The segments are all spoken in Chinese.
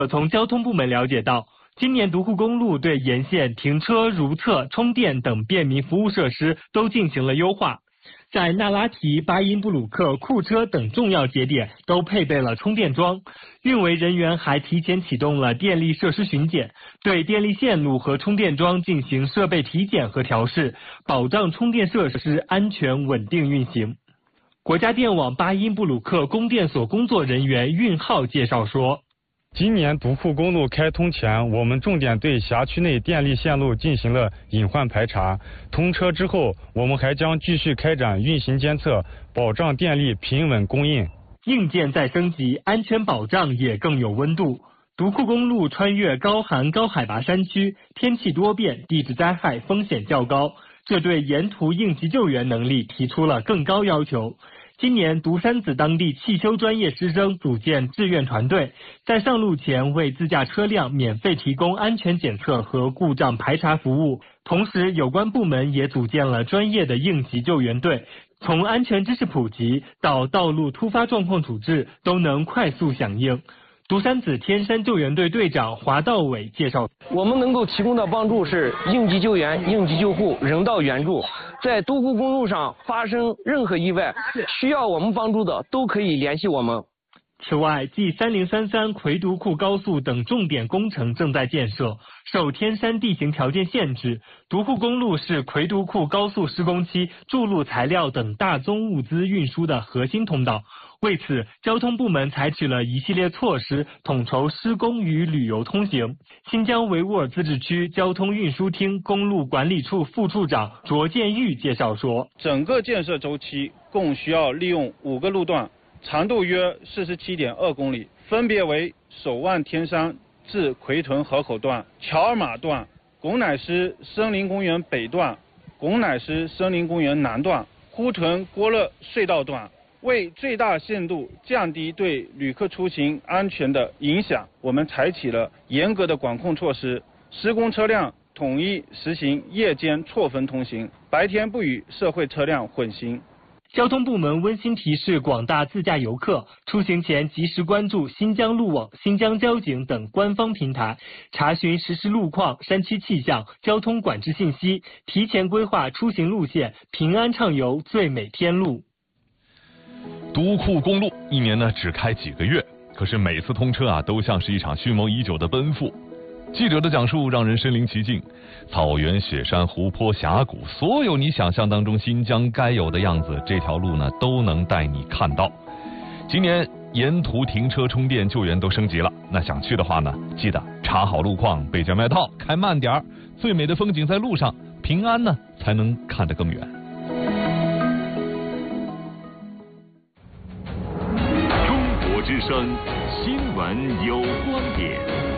从交通部门了解到，今年独库公路对沿线停车、如厕、充电等便民服务设施都进行了优化。在纳拉提、巴音布鲁克、库车等重要节点都配备了充电桩，运维人员还提前启动了电力设施巡检，对电力线路和充电桩进行设备体检和调试，保障充电设施安全稳定运行。国家电网巴音布鲁克供电所工作人员运浩介绍说， 今年独库公路开通前，我们重点对辖区内电力线路进行了隐患排查。通车之后，我们还将继续开展运行监测，保障电力平稳供应。 硬件再升级，安全保障也更有温度。独库公路穿越高寒高海拔山区，天气多变，地质灾害风险较高，这对沿途应急救援能力提出了更高要求。今年，独山子当地汽修专业师生组建志愿团队，在上路前为自驾车辆免费提供安全检测和故障排查服务。同时，有关部门也组建了专业的应急救援队，从安全知识普及到道路突发状况处置都能快速响应。独山子天山救援队队长华道伟介绍， 我们能够提供的帮助是应急救援、应急救护、人道援助。在独库公路上发生任何意外，需要我们帮助的都可以联系我们。 此外，继3033魁独库高速等重点工程正在建设，受天山地形条件限制，独库公路是魁独库高速施工期筑路材料等大宗物资运输的核心通道。为此，交通部门采取了一系列措施，统筹施工与旅游通行。新疆维吾尔自治区交通运输厅公路管理处副处长卓建玉介绍说， 整个建设周期共需要利用5个路段，长度约47.2公里，分别为首万天山至奎屯河口段、乔尔玛段、拱乃师森林公园北段、拱乃师森林公园南段、呼屯郭勒隧道段。为最大限度降低对旅客出行安全的影响，我们采取了严格的管控措施，施工车辆统一实行夜间错峰通行，白天不与社会车辆混行。 交通部门温馨提示广大自驾游客，出行前及时关注新疆路网、新疆交警等官方平台，查询实时路况、山区气象、交通管制信息，提前规划出行路线，平安畅游最美天路。 独库公路一年呢只开几个月，可是每次通车啊都像是一场蓄谋已久的奔赴。记者的讲述让人身临其境，草原、雪山、湖泊、峡谷，所有你想象当中新疆该有的样子，这条路呢都能带你看到。今年沿途停车、充电、救援都升级了，那想去的话呢，记得查好路况，备件外套，开慢点儿。最美的风景在路上，平安呢才能看得更远。 之声新闻有观点，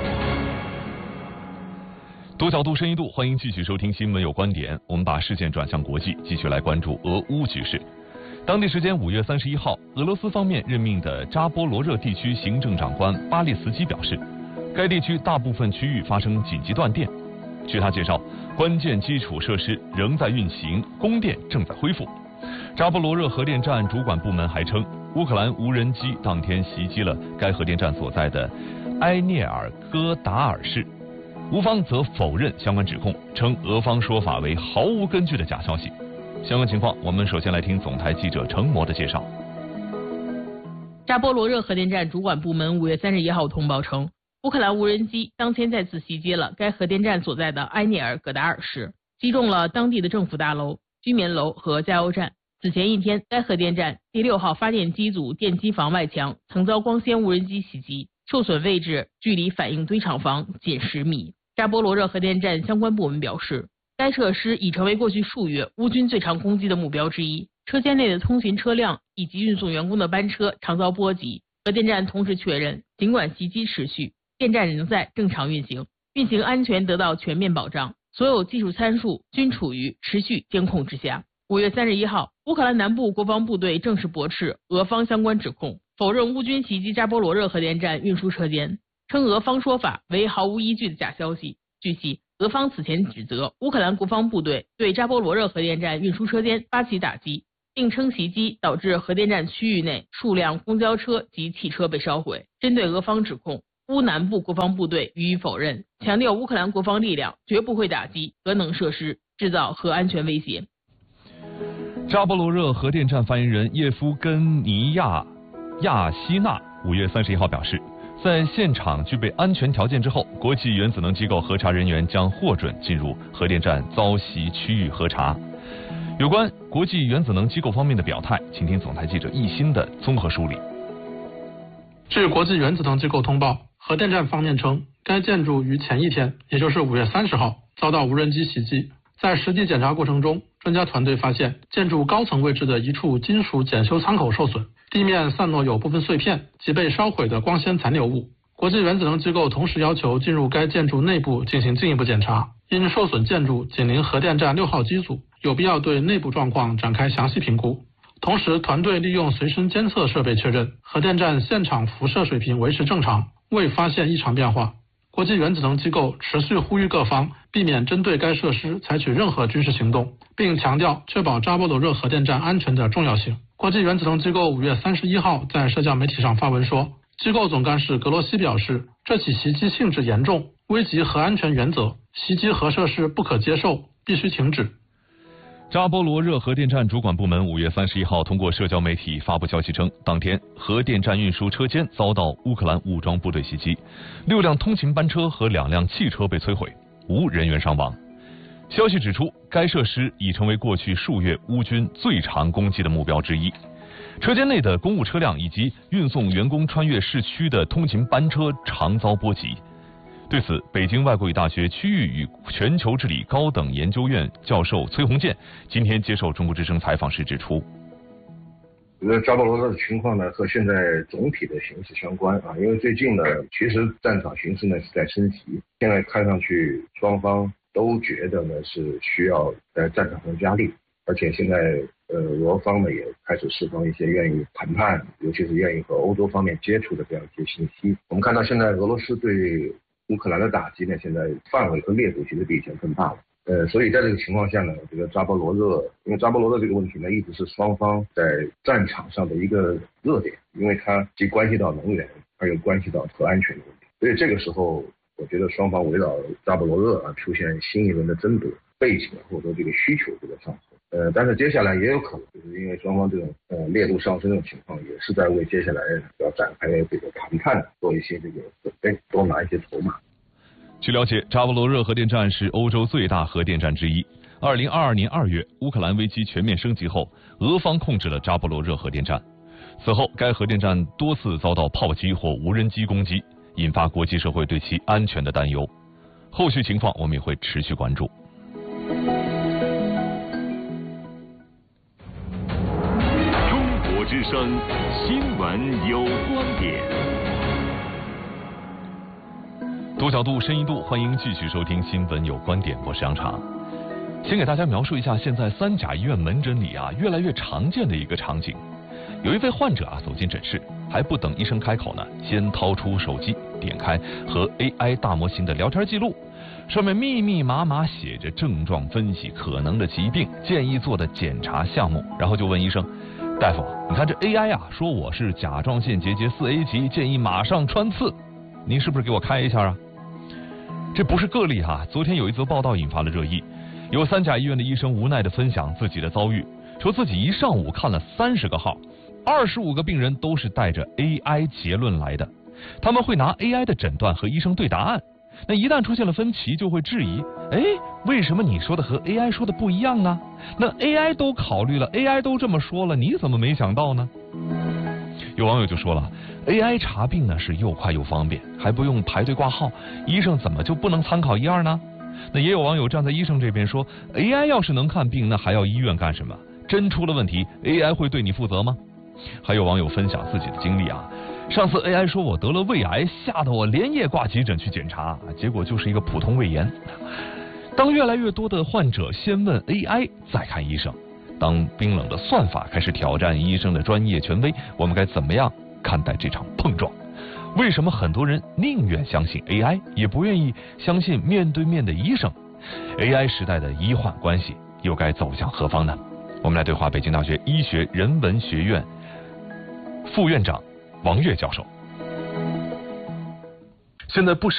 多角度深一度，欢迎继续收听新闻有观点。我们把视线转向国际，继续来关注俄乌局势。当地时间5月31号，俄罗斯方面任命的扎波罗热地区行政长官巴列斯基表示，该地区大部分区域发生紧急断电。据他介绍，关键基础设施仍在运行，供电正在恢复。扎波罗热核电站主管部门还称，乌克兰无人机当天袭击了该核电站所在的埃涅尔戈达尔市，乌方则否认相关指控，称俄方说法为毫无根据的假消息。相关情况，我们首先来听总台记者程模的介绍。 扎波罗热核电站主管部门5月31号通报称，乌克兰无人机当天再次袭击了该核电站所在的埃涅尔戈达尔市，击中了当地的政府大楼、居民楼和加油站。此前一天，该核电站第6号发电机组电机房外墙曾遭光纤无人机袭击，受损位置距离反应堆厂房仅10米。扎波罗热核电站相关部门表示，该设施已成为过去数月乌军最常攻击的目标之一，车间内的通勤车辆以及运送员工的班车常遭波及。核电站同时确认，尽管袭击持续，电站仍在正常运行，运行安全得到全面保障，所有技术参数均处于持续监控之下。5月31号，乌克兰南部国防部队正式驳斥俄方相关指控，否认乌军袭击扎波罗热核电站运输车间，称俄方说法为毫无依据的假消息。据悉，俄方此前指责乌克兰国防部队对扎波罗热核电站运输车间发起打击，并称袭击导致核电站区域内数辆公交车及汽车被烧毁。针对俄方指控， 乌南部国防部队予以否认，强调乌克兰国防力量绝不会打击核能设施，制造核安全威胁。 扎波罗热核电站发言人叶夫根尼亚希纳5月31号表示，在现场具备安全条件之后，国际原子能机构核查人员将获准进入核电站遭袭区域核查。有关国际原子能机构方面的表态，请听总台记者易鑫的综合梳理。 据国际原子能机构通报，核电站方面称，该建筑于前一天，也就是5月30号遭到无人机袭击。在实地检查过程中，专家团队发现建筑高层位置的一处金属检修舱口受损，地面散落有部分碎片及被烧毁的光纤残留物。国际原子能机构同时要求进入该建筑内部进行进一步检查，因受损建筑紧邻核电站6号机组，有必要对内部状况展开详细评估。同时，团队利用随身监测设备确认，核电站现场辐射水平维持正常，未发现异常变化。国际原子能机构持续呼吁各方避免针对该设施采取任何军事行动，并强调确保扎波罗热核电站安全的重要性。国际原子能机构5月31号在社交媒体上发文说，机构总干事格罗西表示，这起袭击性质严重，危及核安全原则，袭击核设施不可接受，必须停止。 扎波罗热核电站主管部门5月31号通过社交媒体发布消息称，当天核电站运输车间遭到乌克兰武装部队袭击，6辆通勤班车和2辆汽车被摧毁，无人员伤亡。消息指出，该设施已成为过去数月乌军最常攻击的目标之一。车间内的公务车辆以及运送员工穿越市区的通勤班车常遭波及。对此，北京外国语大学区域与全球治理高等研究院教授崔洪建今天接受中国之声采访时指出， 扎波罗热的情况呢和现在总体的形势相关啊，因为最近呢，其实战场形势呢是在升级，现在看上去双方都觉得呢是需要在战场上加力，而且现在俄方呢也开始释放一些愿意谈判，尤其是愿意和欧洲方面接触的这样一些信息。我们看到现在俄罗斯对乌克兰的打击呢，现在范围和烈度其实比以前更大了。所以在这个情况下呢，这个扎波罗热，因为扎波罗热这个问题呢，一直是双方在战场上的一个热点，因为它既关系到能源，还有关系到核安全的问题。所以这个时候，我觉得双方围绕扎波罗热出现新一轮的争夺，背景或者说这个需求这个上升。但是接下来也有可能，就是因为双方这种烈度上升的情况，也是在为接下来要展开这个谈判做一些这个准备，多拿一些筹码。 据了解，扎波罗热核电站是欧洲最大核电站之一。2022年2月，乌克兰危机全面升级后，俄方控制了扎波罗热核电站。此后，该核电站多次遭到炮击或无人机攻击，引发国际社会对其安全的担忧。后续情况我们也会持续关注。 中国之声新闻有观点。 多角度、深一度，欢迎继续收听新闻有观点，我是杨常。先给大家描述一下现在三甲医院门诊里越来越常见的一个场景。有一位患者走进诊室，还不等医生开口呢，先掏出手机，点开和 AI 大模型的聊天记录，上面密密麻麻写着症状分析、可能的疾病、建议做的检查项目，然后就问医生：大夫，你看这 AI 说我是甲状腺结节4A 级，建议马上穿刺，您是不是给我开一下啊？这不是个例昨天有一则报道引发了热议，有三甲医院的医生无奈地分享自己的遭遇，说自己一上午看了30个号，25个病人都是带着 AI 结论来的，他们会拿 AI 的诊断和医生对答案，那一旦出现了分歧，就会质疑，为什么你说的和 AI 说的不一样呢？那 AI 都考虑了， AI 都这么说了，你怎么没想到呢？有网友就说了， AI 查病呢是又快又方便，还不用排队挂号，医生怎么就不能参考一二呢？那也有网友站在医生这边说， AI 要是能看病，那还要医院干什么？真出了问题， AI 会对你负责吗？还有网友分享自己的经历上次 AI 说我得了胃癌，吓得我连夜挂急诊去检查，结果就是一个普通胃炎。当越来越多的患者先问 AI 再看医生，当冰冷的算法开始挑战医生的专业权威，我们该怎么样看待这场碰撞？为什么很多人宁愿相信 AI， 也不愿意相信面对面的医生？ AI 时代的医患关系又该走向何方呢？我们来对话北京大学医学人文学院副院长王悦教授。 现在不少